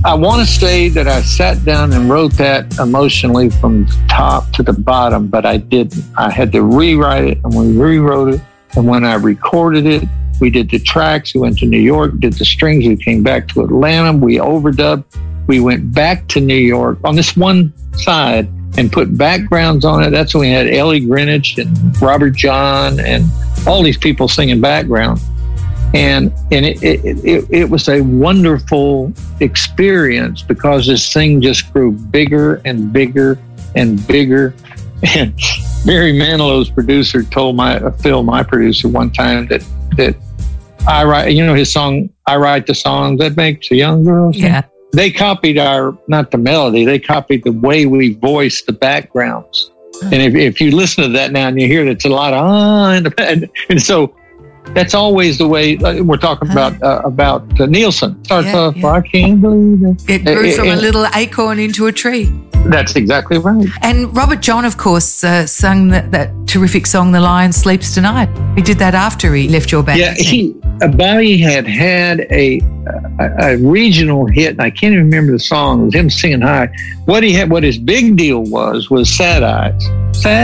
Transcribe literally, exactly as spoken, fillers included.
I want to say that I sat down and wrote that emotionally from top to the bottom, but I didn't. I had to rewrite it, and we rewrote it. And when I recorded it, we did the tracks. We went to New York, did the strings. We came back to Atlanta. We overdubbed. We went back to New York on this one side and put backgrounds on it. That's when we had Ellie Greenwich and Robert John and all these people singing background. And and it, it, it, it was a wonderful experience because this thing just grew bigger and bigger and bigger. And Barry Manilow's producer told my uh, Phil, my producer, one time that that I write, you know, his song, I write the songs that makes a young girl sing. Yeah. They copied our, not the melody, they copied the way we voiced the backgrounds. And if, if you listen to that now and you hear it, it's a lot of, ah, and, and, and so that's always the way uh, we're talking about, uh, about uh, Nielsen. Starts Yeah, off, yeah. I can't believe it. It grew Uh, from uh, a little acorn into a tree. That's exactly right. And Robert John, of course, uh, sung that, that terrific song, The Lion Sleeps Tonight. He did that after he left your band. Yeah, didn't he, uh, Bobby had had a, a a regional hit, and I can't even remember the song. It was him singing high. What he had, what his big deal was, was Sad Eyes. Sad